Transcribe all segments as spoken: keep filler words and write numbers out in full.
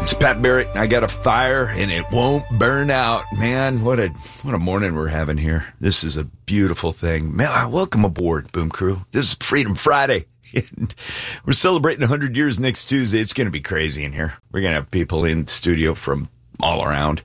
It's Pat Barrett, and I got a fire, and it won't burn out. Man, what a what a morning we're having here. This is a beautiful thing. Man, welcome aboard, Boom Crew. This is Freedom Friday. And we're celebrating one hundred years next Tuesday. It's going to be crazy in here. We're going to have people in the studio from all around.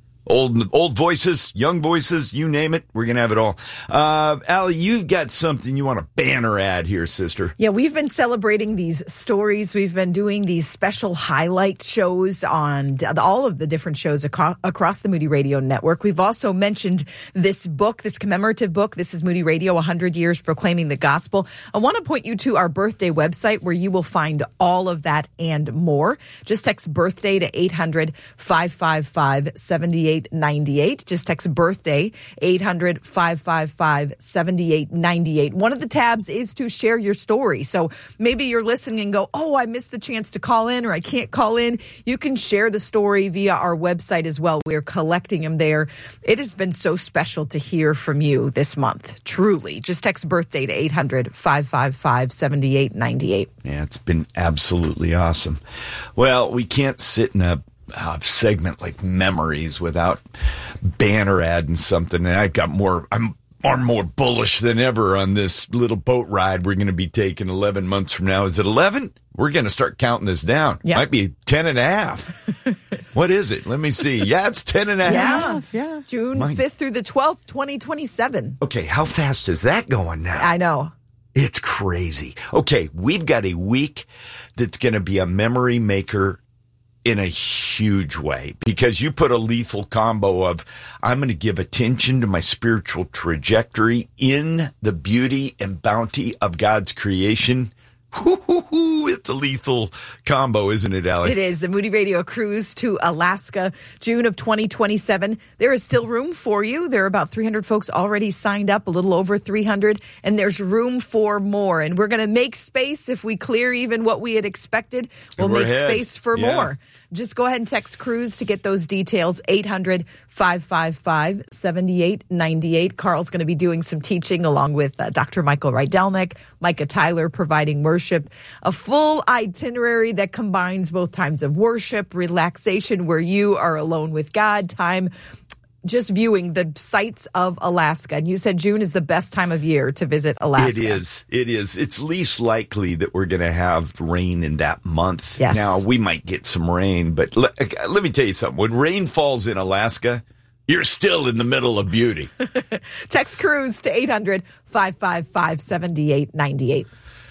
Old old voices, young voices, you name it. We're going to have it all. Uh, Allie, you've got something you want to banner ad here, sister. Yeah, we've been celebrating these stories. We've been doing these special highlight shows on all of the different shows aco- across the Moody Radio Network. We've also mentioned this book, this commemorative book. This is Moody Radio, one hundred years Proclaiming the Gospel. I want to point you to our birthday website where you will find all of that and more. Just text birthday to eight hundred, five five five, seven eight nine eight. Just text birthday, eight hundred, five five five, seven eight nine eight. One of the tabs is to share your story. So maybe you're listening and go, oh, I missed the chance to call in or I can't call in. You can share the story via our website as well. We're collecting them there. It has been so special to hear from you this month. Truly. Just text birthday to eight hundred, five five five, seven eight nine eight. Yeah, it's been absolutely awesome. Well, we can't sit in a Uh, segment like memories without banner ad and something. And I've got more, I'm more, more bullish than ever on this little boat ride we're going to be taking eleven months from now. Is it eleven? We're going to start counting this down. Yeah. Might be ten and a half. What is it? Let me see. Yeah, it's ten and a half. Yeah, yeah. June fifth through the twelfth, twenty twenty-seven. Okay, how fast is that going now? I know. It's crazy. Okay, we've got a week that's going to be a memory maker in a huge way, because you put a lethal combo of, I'm going to give attention to my spiritual trajectory in the beauty and bounty of God's creation. Hoo-hoo-hoo. It's a lethal combo, isn't it, Allie? It is. The Moody Radio cruise to Alaska, June of twenty twenty-seven. There is still room for you. There are about three hundred folks already signed up, a little over three hundred, and there's room for more. And we're going to make space. If we clear even what we had expected, we'll We're make ahead. space for Yeah. more. Just go ahead and text cruise to get those details, eight hundred, five five five, seven eight nine eight. Carl's going to be doing some teaching along with uh, Doctor Michael Rydelnik, Micah Tyler providing worship, a full itinerary that combines both times of worship, relaxation where you are alone with God, time just viewing the sights of Alaska. And you said June is the best time of year to visit Alaska. It is. It is. It's least likely that we're going to have rain in that month. Yes. Now, we might get some rain, but let, let me tell you something. When rain falls in Alaska, you're still in the middle of beauty. Text cruise to eight hundred, five five five, seven eight nine eight.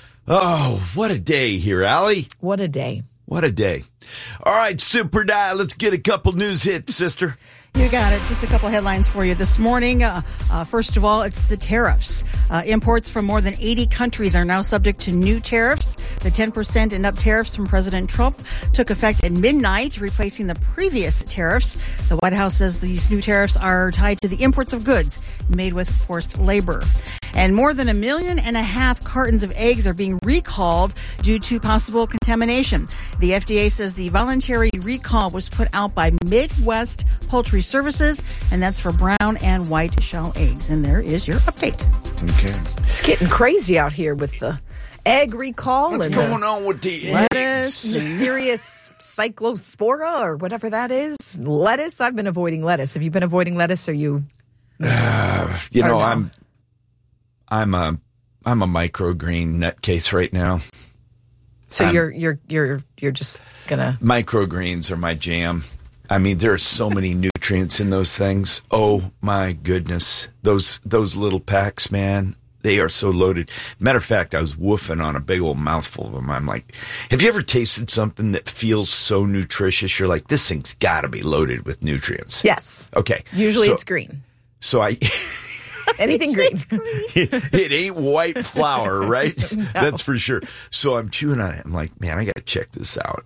Oh, what a day here, Allie. What a day. What a day. All right, Super Dial, let's get a couple news hits, sister. You got it. Just a couple headlines for you this morning. Uh, uh, first of all, it's the tariffs. Uh, imports from more than eighty countries are now subject to new tariffs. The ten percent and up tariffs from President Trump took effect at midnight, replacing the previous tariffs. The White House says these new tariffs are tied to the imports of goods made with forced labor. And more than a million and a half cartons of eggs are being recalled due to possible contamination. The F D A says the voluntary recall was put out by Midwest Poultry Services, and that's for brown and white shell eggs. And there is your update. Okay. It's getting crazy out here with the egg recall. What's and going the on with the lettuce, eggs? mysterious cyclospora or whatever that is. Lettuce. I've been avoiding lettuce. Have you been avoiding lettuce? Or you? Uh, you know, no? I'm, I'm a, I'm a microgreen nutcase right now. So I'm- you're you're you're you're just gonna. Microgreens are my jam. I mean, there are so many nutrients in those things. Oh my goodness, those those little packs, man, they are so loaded. Matter of fact, I was woofing on a big old mouthful of them. I'm like, have you ever tasted something that feels so nutritious? You're like, this thing's got to be loaded with nutrients. Yes. Okay. Usually so, it's green. So I. Anything green. it, it ain't white flour, right? No. That's for sure. So I'm chewing on it. I'm like, man, I got to check this out.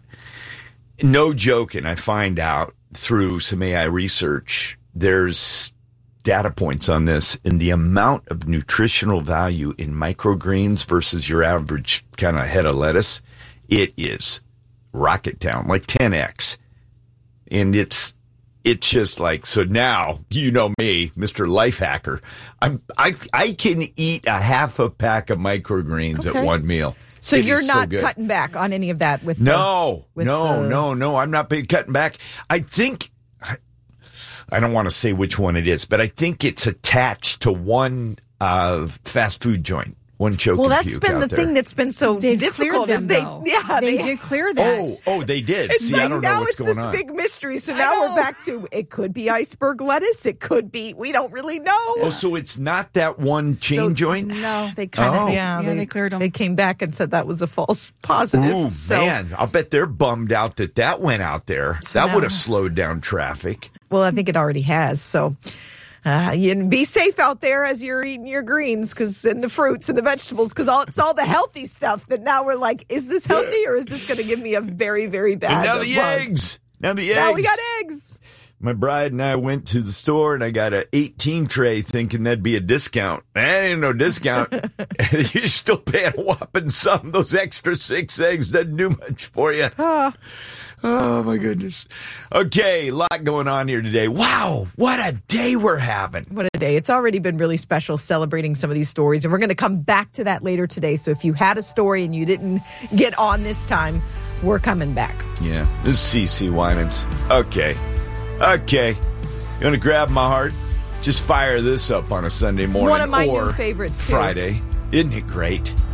No joking. I find out through some A I research, there's data points on this, and the amount of nutritional value in microgreens versus your average kind of head of lettuce, it is rocket town, like ten X. And it's it's just like, so now, you know me, Mister Life Hacker, I'm, I I can eat a half a pack of microgreens Okay. at one meal. So It you're is so not good. cutting back on any of that with No, the, with no, the, no, no. I'm not big cutting back. I think, I don't want to say which one it is, but I think it's attached to one uh, fast food joint. One choke Well, and that's puke been out the there. thing that's been so They've difficult. cleared Is them, they, though. yeah, they, they did clear that. Oh, oh, they did. It's See, like I don't know now what's it's going this on. big mystery. So I now know. we're back to it could be iceberg lettuce. It could be we don't really know. Oh, so it's not that one chain So- joint? No, they kind of Oh. yeah, Yeah, they cleared 'em. They came back and said that was a false positive. Ooh, so, man, I'll bet they're bummed out that that went out there. So that now would have it's- slowed down traffic. well, I think it already has. So. Uh, you be safe out there as you're eating your greens, because and the fruits and the vegetables, because all it's all the healthy stuff that now we're like, is this healthy or is this going to give me a very very bad? And now the bug? eggs. Now the eggs. Now we got eggs. My bride and I went to the store and I got an eighteen tray thinking that'd be a discount. That ain't no discount. You're still paying a whopping sum. Those extra six eggs doesn't do much for you. Ah. Oh, my goodness. Okay, a lot going on here today. Wow, what a day we're having. What a day. It's already been really special celebrating some of these stories, and we're going to come back to that later today. So if you had a story and you didn't get on this time, we're coming back. Yeah, this is CeCe Winans. Okay, okay. You want to grab my heart? Just fire this up on a Sunday morning One of my or new favorites, too. Friday. Isn't it great?